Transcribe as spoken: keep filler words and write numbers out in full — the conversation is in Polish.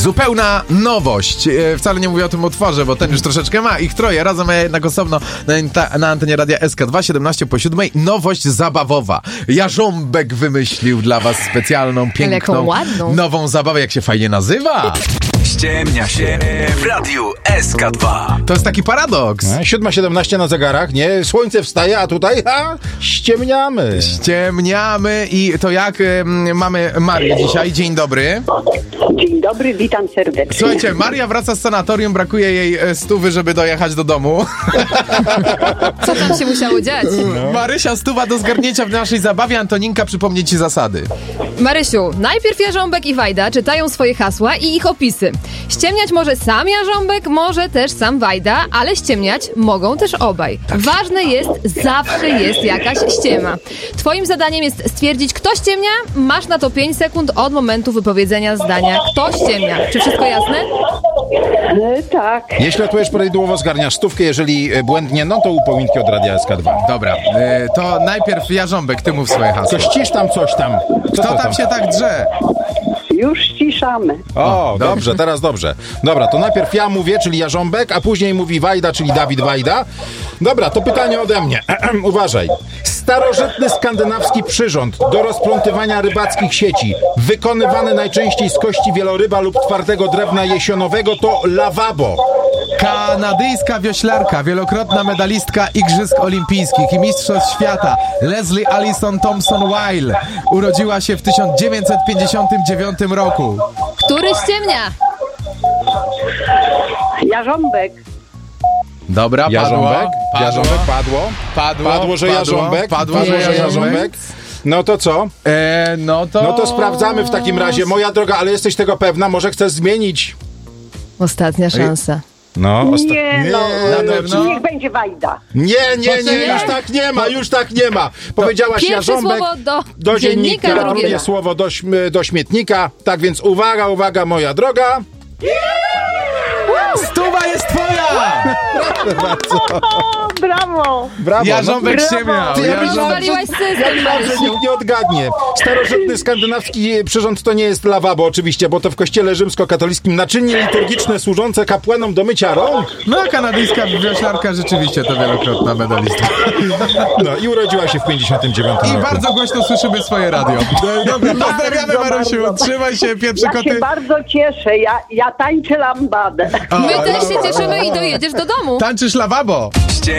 Zupełna nowość. E, wcale nie mówię o tym utworze, bo ten już troszeczkę ma. Ich troje razem, a ja jednak osobno na, na antenie radia S K dwa, siedemnaście po siódmej. Nowość zabawowa. Jarząbek wymyślił dla was specjalną, piękną, nową zabawę. Jak się fajnie nazywa? Ściemnia się w radiu S K dwa. To jest taki paradoks. siódma siedemnaście na zegarach, nie? Słońce wstaje, a tutaj ha, ściemniamy. Ściemniamy i to jak y, mamy Marię dzisiaj. Dzień dobry. Dzień dobry, witam serdecznie. Słuchajcie, Maria wraca z sanatorium, brakuje jej e, stówy, żeby dojechać do domu. Co tam się musiało dziać? No. Marysia, stuwa do zgarnięcia w naszej zabawie. Antoninka przypomnie ci zasady. Marysiu, najpierw Jarząbek i Wajda czytają swoje hasła i ich opisy. Ściemniać może sam Jarząbek, może też sam Wajda, ale ściemniać mogą też obaj. Ważne jest, zawsze jest jakaś ściema. Twoim zadaniem jest stwierdzić, kto ściemnia. Masz na to pięć sekund od momentu wypowiedzenia zdania. Kto ściemnia? Czy wszystko jasne? E, tak. Jeśli latujesz prawidłowo, zgarniasz stówkę, jeżeli e, błędnie, no to upominki od radia S K dwa. Dobra, e, to najpierw Jarząbek, ty mów swoje hasło. To ścisz tam coś tam. Co Kto to tam się tak drze? Już ściszamy. O, O, dobrze, teraz dobrze. Dobra, to najpierw ja mówię, czyli Jarząbek, a później mówi Wajda, czyli Dawid Wajda. Dobra, to pytanie ode mnie. Uważaj. Starożytny skandynawski przyrząd do rozplątywania rybackich sieci, wykonywany najczęściej z kości wieloryba lub twardego drewna jesionowego, to lawabo. Kanadyjska wioślarka, wielokrotna medalistka Igrzysk Olimpijskich i Mistrzostw Świata Leslie Allison Thompson-Weil urodziła się w tysiąc dziewięćset pięćdziesiątym dziewiątym roku. Który ściemnia? Jarząbek. Dobra, Jarząbek? padło. Jarząbek padło. Padło, Padło, że padło, Jarząbek. padło, Padło, że że Jarząbek. Jarząbek. No to co? E, no to... No to sprawdzamy w takim razie. Moja droga, ale jesteś tego pewna? Może chcesz zmienić? Ostatnia szansa. No, osta- Nie, no, na pewno? niech będzie Wajda. Nie, nie, nie, Poczekaj. już tak nie ma, już tak nie ma. Powiedziałaś Pierwsze Jarząbek słowo do, do dziennika, dziennika, drugie drugie. słowo do, śm- do śmietnika. Tak więc uwaga, uwaga, moja droga. Stuwa jest twoja! O, brawo. Brawo. Jarząbek Brawo. ściemniał. Ty, ja Jarząbek... Rozwaliłaś Ja system, myślałem, że Marysiu. nikt nie odgadnie. Starożytny skandynawski przyrząd to nie jest lawabo oczywiście, bo to w kościele rzymskokatolickim naczynie liturgiczne służące kapłanom do mycia rąk. No, a kanadyjska wioślarka rzeczywiście to wielokrotna medalistka. No i urodziła się w pięćdziesiątym dziewiątym I roku. bardzo głośno słyszymy swoje radio. Dobra, pozdrawiamy Bardzo, Marysiu. bardzo. Trzymaj się, pierwsze Ja koty. się bardzo cieszę. Ja, ja tańczę lambadę. My też się cieszymy i dojedziesz do domu. Tańczysz lawabo.